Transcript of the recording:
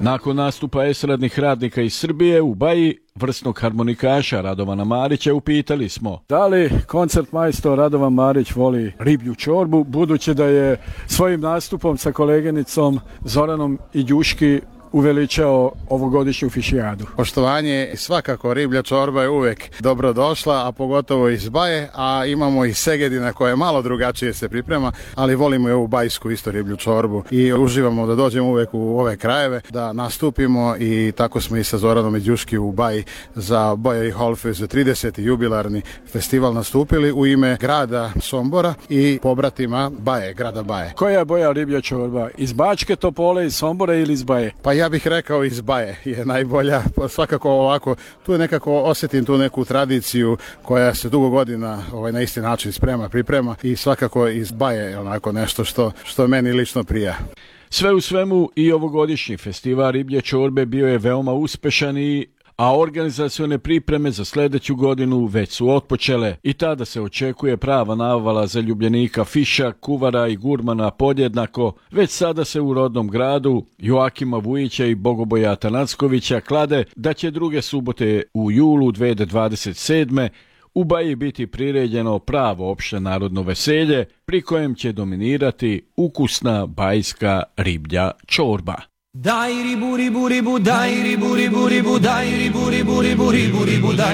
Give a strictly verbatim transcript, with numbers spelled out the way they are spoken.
Nakon nastupa estradnih radnika iz Srbije u Baji, vrsnog harmonikaša Radovana Marića upitali smo da li koncertmajstor Radovan Marić voli riblju čorbu, budući da je svojim nastupom sa koleginicom Zoranom Iđuški uveličao ovogodišnju fišijadu. Poštovanje, svakako riblja čorba je uvijek dobro došla, a pogotovo iz Baje, a imamo i Segedina koja je malo drugačije se priprema, ali volimo i ovu bajsku isto riblju čorbu i uživamo da dođemo uvijek u ove krajeve, da nastupimo i tako smo i sa Zoranom Iđuški u Baji za Baja i Holfe za trideseti jubilarni festival nastupili u ime grada Sombora i pobratima Baje, grada Baje. Koja je boja riblja čorba? Iz Bačke Topole, iz Sombora ili iz Baje? Pa ja bih rekao iz Baje je najbolja, svakako ovako, tu je nekako osjetim tu neku tradiciju koja se dugo godina ovaj, na isti način sprema, priprema i svakako iz Baje je onako nešto što, što meni lično prija. Sve u svemu i ovogodišnji festival riblje čorbe bio je veoma uspešan i a organizacione pripreme za sljedeću godinu već su otpočele i tada se očekuje prava navala za ljubljenika fiša, kuvara i gurmana podjednako. Već sada se u rodnom gradu Joakima Vujića i Bogoboja Atanackovića klade da će druge subote u julu dve hiljade dvadeset sedme u Baji biti priređeno pravo opšte narodno veselje pri kojem će dominirati ukusna bajska riblja čorba. Daj ribu, ribu, ribu, daj ribu, ribu, ribu, daj ribu, ribu, ribu, ribu, ribu, daj.